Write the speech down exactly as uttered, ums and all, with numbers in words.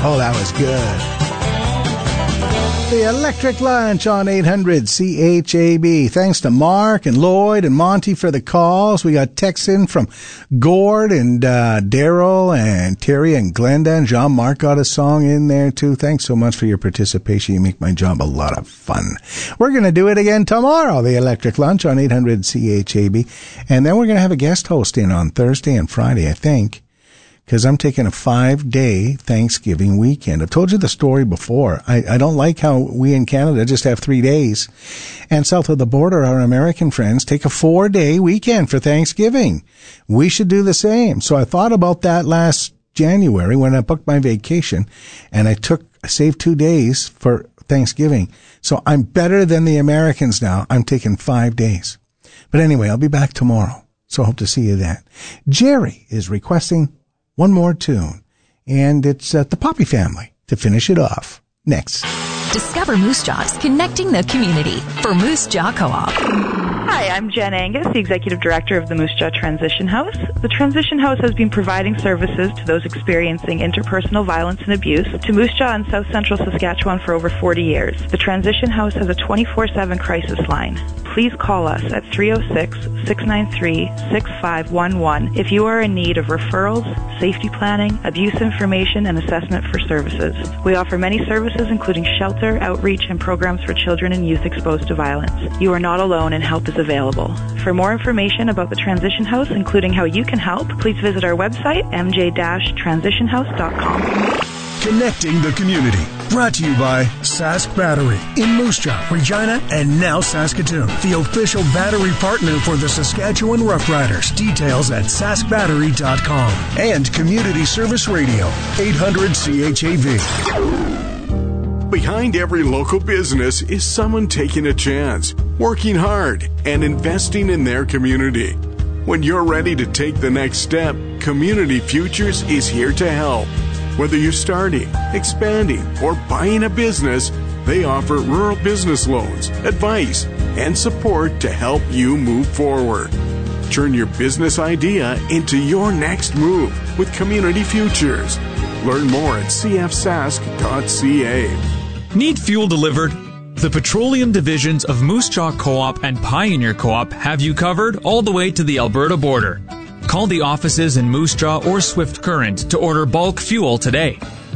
Oh, that was good. The Electric Lunch on eight hundred C H A B. Thanks to Mark and Lloyd and Monty for the calls. We got texts in from Gord and uh, Daryl and Terry and Glenda, and Jean-Marc got a song in there too. Thanks so much for your participation. You make my job a lot of fun. We're going to do it again tomorrow, the Electric Lunch on eight hundred C H A B. And then we're going to have a guest host in on Thursday and Friday, I think, because I'm taking a five-day Thanksgiving weekend. I've told you the story before. I, I don't like how we in Canada just have three days. And south of the border, our American friends take a four-day weekend for Thanksgiving. We should do the same. So I thought about that last January when I booked my vacation, and I took, I saved two days for Thanksgiving. So I'm better than the Americans now. I'm taking five days. But anyway, I'll be back tomorrow. So I hope to see you then. Jerry is requesting one more tune, and it's uh, the Poppy Family to finish it off. Next. Discover Moose Jaw's connecting the community for Moose Jaw Co-op. Hi, I'm Jen Angus, the Executive Director of the Moose Jaw Transition House. The Transition House has been providing services to those experiencing interpersonal violence and abuse to Moose Jaw in South Central Saskatchewan for over forty years. The Transition House has a twenty-four seven crisis line. Please call us at three oh six, six nine three, six five one one if you are in need of referrals, safety planning, abuse information, and assessment for services. We offer many services including shelter, outreach, and programs for children and youth exposed to violence. You are not alone and help is available. For more information about the Transition House, including how you can help, please visit our website, m j dash transition house dot com. Connecting the community. Brought to you by Sask Battery in Moose Jaw, Regina, and now Saskatoon. The official battery partner for the Saskatchewan Roughriders. Details at sask battery dot com. And Community Service Radio, eight hundred C H A V. Behind every local business is someone taking a chance, working hard, and investing in their community. When you're ready to take the next step, Community Futures is here to help. Whether you're starting, expanding, or buying a business, they offer rural business loans, advice, and support to help you move forward. Turn your business idea into your next move with Community Futures. Learn more at c f sask dot c a. Need fuel delivered? The petroleum divisions of Moose Jaw Co-op and Pioneer Co-op have you covered all the way to the Alberta border. Call the offices in Moose Jaw or Swift Current to order bulk fuel today.